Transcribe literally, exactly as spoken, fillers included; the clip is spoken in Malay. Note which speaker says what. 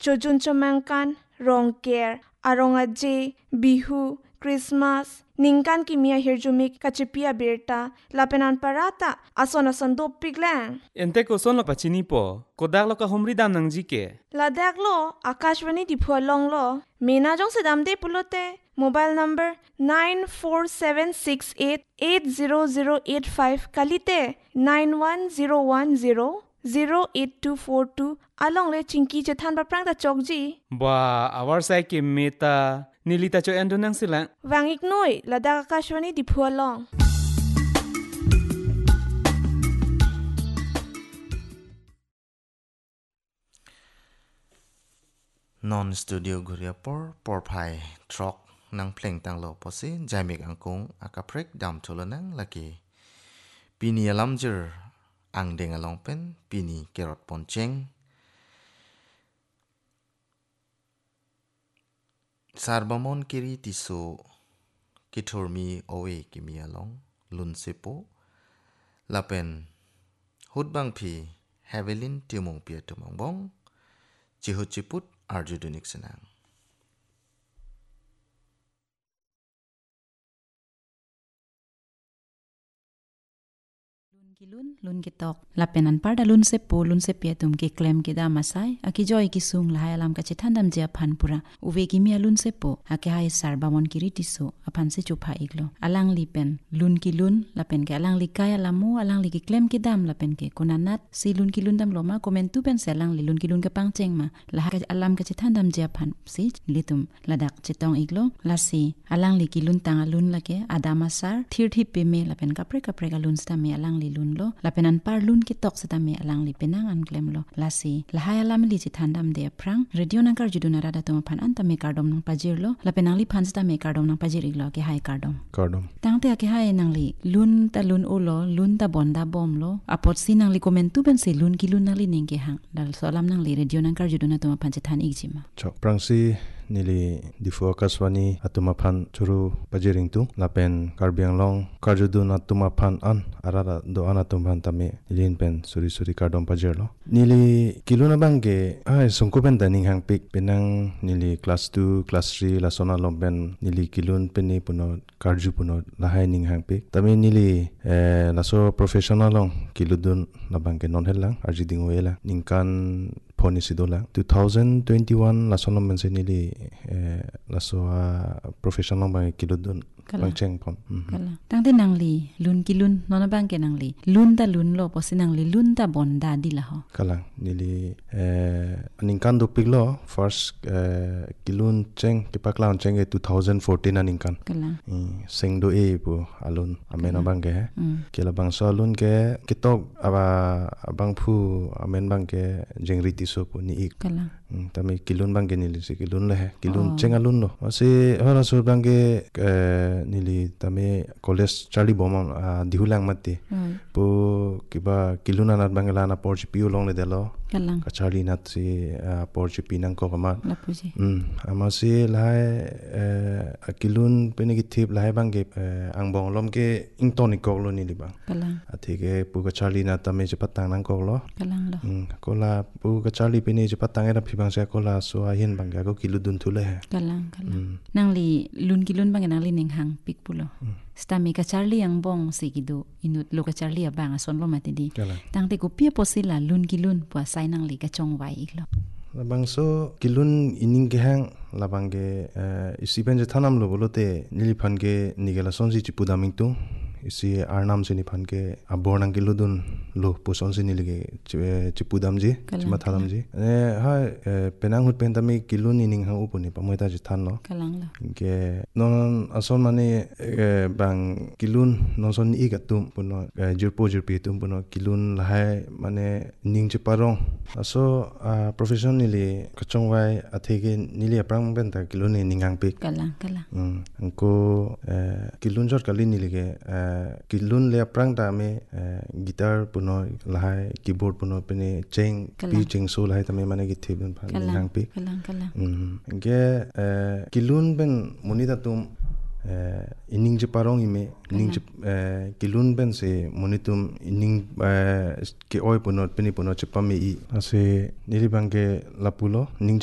Speaker 1: chojun chamangkan rongker arongaje bihu Christmas ningkan kimia hirjumik kachipia berta lapenan parata ason ason dopik lang.
Speaker 2: Ente ko son lok pachini po kodak lo ka humri dam nang jike.
Speaker 1: Ladak lo akashwani dipua long lo mena jong sedam de pulote mobile number nine four seven six eight eight zero zero eight five kalite nine one zero one zero zero eight two four two along le chinki chethan baprang ta chokji.
Speaker 2: Ba awar sai ke meta nilita cho endo nang sila.
Speaker 1: Wangik noi ladak akashwani dipua long.
Speaker 3: Non studio guria por por pai trok nang pleng tang lo posi jamik angkung akaprek dam tulanang lagi. Pini alamjer ang deng along pen pini kerot ponceng. Sarbamon kiri tiso kiturmi owe kimi along lun sepo lapen hudbang pi hevelin timung pia tumang bong cihut ciput arjudunik senang.
Speaker 4: Kilun lun kitok lapenan parda lun sepo lun sepia tum ki klem ki da masai aki joy ki sung la alam ka chethandam je aphan pura uve ki mia lun sepo ake hai sarba mon ki ritiso aphan se chupa iglo alang lipen lun ki lun lapen ke alang likaya lamu alang li ki klem ki dam lapen ke kunanat si lun ki lun dam loma komentu pen se alang li lun ki lun ka pangcheng ma la ka alam ka chethandam je aphan si litum ladak chetong iglo lasi alang li ki lun tang alun lake adama sar thir thi pe me lapen kapre kapre ka lun sta me alang li lun lo lapenan par lun ki tok seta me alang li penang an klem lo lasi lahaya lam li chi thandam de prang radio na kar juduna rada to phan anta me kardom nang pajir lo lapenang li phan seta me kardom nang pajir iglo ke hai kardom
Speaker 5: kardom
Speaker 4: tangte ke hai nang li lun ta lun o lo lun ta bonda bom lo apot si nang li komentu ben se lun ki lun na li ning ke hang dal solam nang li radio na kar juduna to phan che than ikjima
Speaker 5: chok prang si nili di focus wani atuma phan churu pajiring tu lapen karbiang long karjudun atuma phan an arara do anatum phan tame lin pen suri suri kardom pajir lo nili kiluna bangge ai sungko pen daning hang pik penang nili class two class three la sona lompen nili kilun peni puno karju puno lahai ning hang pik tame nili eh laso professional long kiludun la bangge non helang arjiding wela ningkan phone sidola twenty twenty-one la sonom mense nili eh la so professional ba kiludun pangcheng pom
Speaker 4: kala tangte nangli lun kilun nona bang ke nangli lun da lun lo posinang li lun da bonda dila ho
Speaker 5: kala nili eh ningkan do piglo first eh kilun cheng kipaklan cheng e twenty fourteen aningkan
Speaker 4: kala
Speaker 5: seng do e pu alun amena bang ke kila bang so alun ke kitok aba bang phu amen bang ke jengriti so pu ni ik
Speaker 4: kala
Speaker 5: tami kilun bang ke nili se kilun le kilun cheng alun lo ase hara so bang ke nili tami college charlie bomon dihulang mate po kiba kilun anat bangala na porchi piu long le delo
Speaker 4: kalang
Speaker 5: ka charlie nat si porchi pinang ko kama
Speaker 4: lapuji
Speaker 5: um amasi lai kilun penigi thip lai bang ke angbong lom ke ingtoni ko lo nili bang
Speaker 4: kalang
Speaker 5: athike pu ka charlie na tami je patang nang ko lo
Speaker 4: kalang lo
Speaker 5: kola pu ka charlie peni je patang era phibang se kola so ahin bang ga ko kiludun thule
Speaker 4: kalang kalang nangli lun kilun bang nangli ning hang pik pulo stami ka charlie ang bong sigidu inut lo ka charlie abang ason lo matidi tangte ko pia posila lun kilun pa sai nang li ka chong wai iglo
Speaker 5: labang so kilun ining ke hang labang ge isiben je thanam lo bolote niliphan ge nigela sonji chipudaming tu isi arnam se niphan ke abornang kiludun lo poson se nilige chipudam ji chima thalam ji e ha penang hut pentami kilun ining ha upuni pamoita je than no
Speaker 4: kalang lo
Speaker 5: ke non ason mane bang kilun non son i gatum puno jurpo jurpi tum puno kilun lahai mane ning che parong aso professionally kachong wai athege nili aprang ben ta kilun ningang pik
Speaker 4: kalang kalang
Speaker 5: angko kilun jor kali nilige kilun le aprang ta me guitar puno lahai keyboard puno pene cheng pi cheng so lahai ta me mane gi theben phan ningang pik
Speaker 4: kalang kalang
Speaker 5: ge kilun ben monita tum ining je parong ime ning je kilun ben se monitum ining ke oi puno peni puno chepami i ase nilibangge lapulo ning